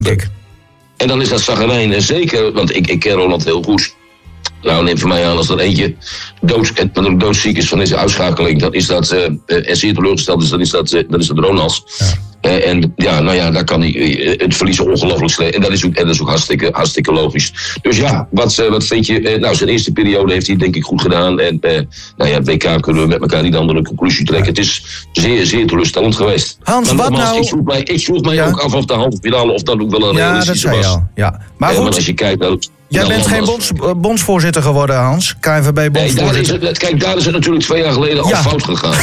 Kijk. En dan is dat zagrijn. Zeker, want ik ken Roland heel goed. Nou, neem van mij aan als er eentje doodziek is van deze uitschakeling. Dan is dat, en zeer teleurgesteld is, dan is dat Ronalds. Ja. En ja, nou ja, daar kan hij het verliezen ongelooflijk slecht. En dat is ook hartstikke logisch. Dus ja, wat vind je? Nou, zijn eerste periode heeft hij denk ik goed gedaan. En nou ja, het WK kunnen we met elkaar niet andere conclusie trekken. Het is zeer, zeer teleurstellend geweest. Hans, maar wat nou? Ik vroeg mij ook af of de halve finale of dat ook wel een realistische was. Al. Ja, maar goed. Want als je kijkt naar... Jij bent geen bondsvoorzitter geworden, Hans. KNVB-bondsvoorzitter. Nee, kijk, daar is het natuurlijk 2 jaar geleden al fout gegaan.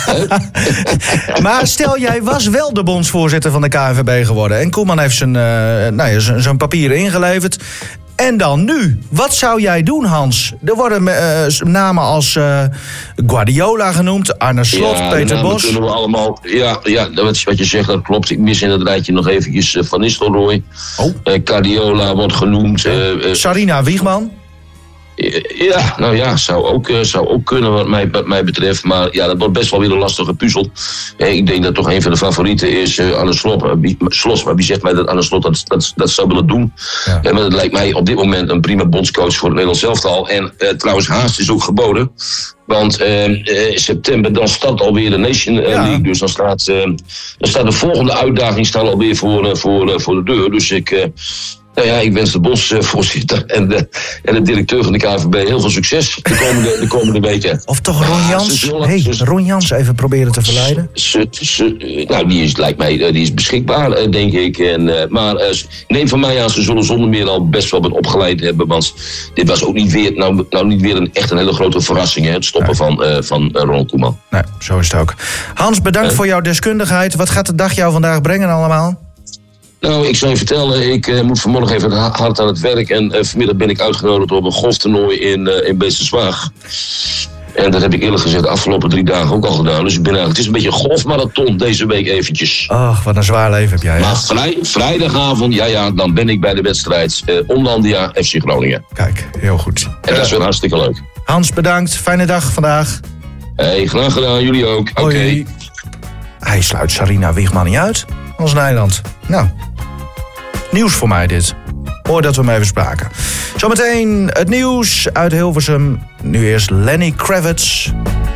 Maar stel, jij was wel de bondsvoorzitter van de KNVB geworden. En Koeman heeft zijn papieren ingeleverd. En dan nu? Wat zou jij doen, Hans? Er worden namen als Guardiola genoemd, Arne Slot, Peter Bos. Kunnen we allemaal, ja, wat je zegt, dat klopt. Ik mis in het rijtje nog eventjes Van Nistelrooy. Guardiola wordt genoemd. Sarina Wiegman. Ja, nou ja, zou ook kunnen wat mij betreft. Maar ja, dat wordt best wel weer een lastige puzzel. Ik denk dat toch een van de favorieten is Arne Slot. Maar wie zegt mij dat Arne Slot dat zou willen doen? Ja. Maar dat lijkt mij op dit moment een prima bondscoach voor het Nederlands elftal. En trouwens, haast is ook geboden. Want september, dan start alweer de Nation League. Dus dan staat de volgende uitdaging alweer voor de deur. Dus nou ja, ik wens de bondsvoorzitter en de directeur van de KNVB heel veel succes de komende weken. Of toch Ron Jans? Ron Jans even proberen te verleiden? Nou, die is beschikbaar, denk ik. Maar neem van mij aan, ze zullen zonder meer al best wel wat opgeleid hebben. Want dit was ook niet weer echt een hele grote verrassing, hè, het stoppen van Ronald Koeman. Nee, zo is het ook. Hans, bedankt voor jouw deskundigheid. Wat gaat de dag jou vandaag brengen allemaal? Nou, ik zal je vertellen, ik moet vanmorgen even hard aan het werk. En vanmiddag ben ik uitgenodigd op een golftoernooi in Beesterswaag. En dat heb ik eerlijk gezegd de afgelopen 3 dagen ook al gedaan. Dus het is een beetje een golfmarathon deze week eventjes. Ach, wat een zwaar leven heb jij. Maar vrijdagavond, dan ben ik bij de wedstrijd Omlandia FC Groningen. Kijk, heel goed. En dat is wel hartstikke leuk. Hans, bedankt. Fijne dag vandaag. Hey, graag gedaan. Jullie ook. Oké. Hij sluit Sarina Wiegman niet uit als Nederland. Nou, nieuws voor mij dit. Mooi dat we hem even spraken. Zometeen het nieuws uit Hilversum. Nu eerst Lenny Kravitz.